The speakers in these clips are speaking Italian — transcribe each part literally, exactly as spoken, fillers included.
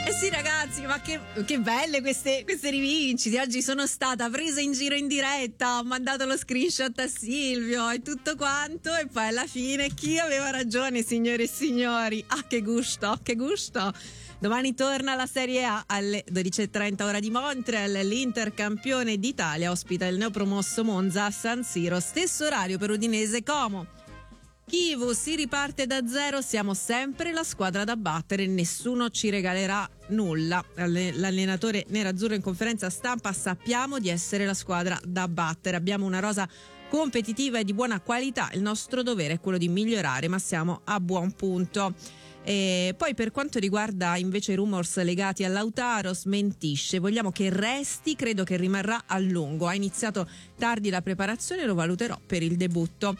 Eh sì ragazzi, ma che, che belle queste, queste rivincite. Oggi sono stata presa in giro in diretta, ho mandato lo screenshot a Silvio e tutto quanto, e poi alla fine chi aveva ragione, signore e signori? Ah, che gusto, che gusto. Domani torna la Serie A alle dodici e trenta ora di Montreal. L'Inter, campione d'Italia, ospita il neopromosso Monza a San Siro, stesso orario per Udinese Como. Kivu, si riparte da zero, siamo sempre la squadra da battere, nessuno ci regalerà nulla. L'allenatore nerazzurro in conferenza stampa: sappiamo di essere la squadra da battere, abbiamo una rosa competitiva e di buona qualità, il nostro dovere è quello di migliorare, ma siamo a buon punto. E poi per quanto riguarda invece i rumors legati a Lautaro, smentisce: vogliamo che resti, credo che rimarrà a lungo, ha iniziato tardi la preparazione, lo valuterò per il debutto.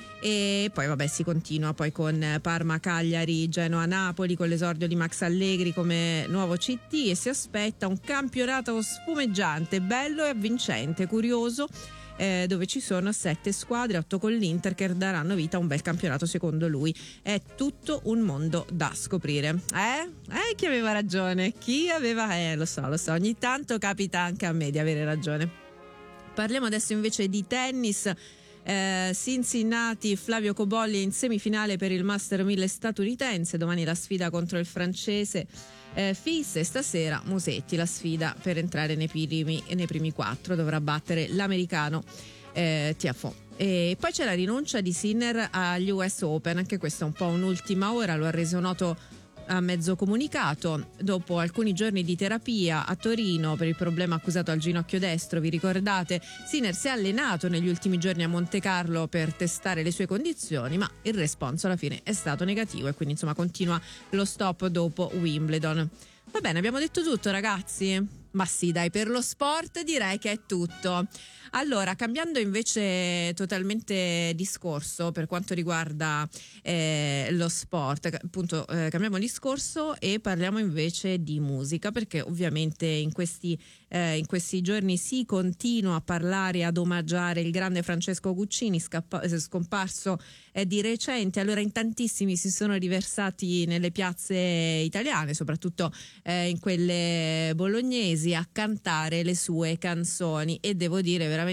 E poi vabbè, si continua poi con Parma, Cagliari, Genoa, Napoli, con l'esordio di Max Allegri come nuovo C T, e si aspetta un campionato spumeggiante, bello e avvincente, curioso, eh, dove ci sono sette squadre, otto con l'Inter, che daranno vita a un bel campionato secondo lui. È tutto un mondo da scoprire. Eh? Eh, chi aveva ragione? Chi aveva... Eh, lo so, lo so, ogni tanto capita anche a me di avere ragione. Parliamo adesso invece di tennis. Eh, Cincinnati, Flavio Cobolli in semifinale per il Master mille statunitense, domani la sfida contro il francese eh, Fils, e stasera Musetti, la sfida per entrare nei primi, nei primi quattro, dovrà battere l'americano eh, Tiafoe. E poi c'è la rinuncia di Sinner agli U S Open, anche questa è un po' un'ultima ora, lo ha reso noto a mezzo comunicato. Dopo alcuni giorni di terapia a Torino per il problema accusato al ginocchio destro, vi ricordate, Sinner si è allenato negli ultimi giorni a Montecarlo per testare le sue condizioni, ma il responso alla fine è stato negativo e quindi insomma continua lo stop dopo Wimbledon. Va bene, abbiamo detto tutto ragazzi? Ma sì dai, per lo sport direi che è tutto. Allora, cambiando invece totalmente discorso per quanto riguarda eh, lo sport, appunto eh, cambiamo discorso e parliamo invece di musica, perché ovviamente in questi, eh, in questi giorni si continua a parlare, ad omaggiare il grande Francesco Guccini, scappa- scomparso eh, di recente. Allora in tantissimi si sono riversati nelle piazze italiane, soprattutto eh, in quelle bolognesi, a cantare le sue canzoni, e devo dire veramente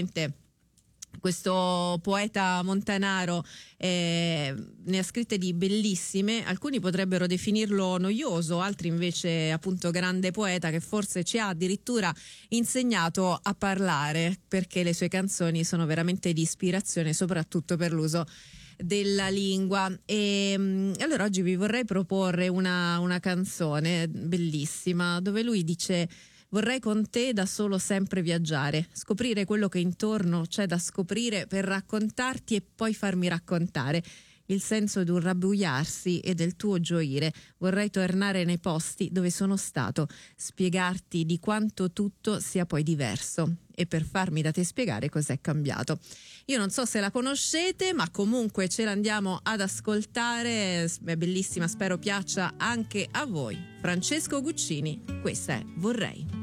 questo poeta montanaro eh, ne ha scritte di bellissime. Alcuni potrebbero definirlo noioso, altri invece appunto grande poeta che forse ci ha addirittura insegnato a parlare, perché le sue canzoni sono veramente di ispirazione soprattutto per l'uso della lingua. E allora oggi vi vorrei proporre una, una canzone bellissima dove lui dice: vorrei con te da solo sempre viaggiare, scoprire quello che intorno c'è da scoprire per raccontarti e poi farmi raccontare il senso di un rabbuiarsi e del tuo gioire. Vorrei tornare nei posti dove sono stato, spiegarti di quanto tutto sia poi diverso e per farmi da te spiegare cos'è cambiato. Io non so se la conoscete, ma comunque ce l'andiamo ad ascoltare, è bellissima, spero piaccia anche a voi. Francesco Guccini, questa è Vorrei.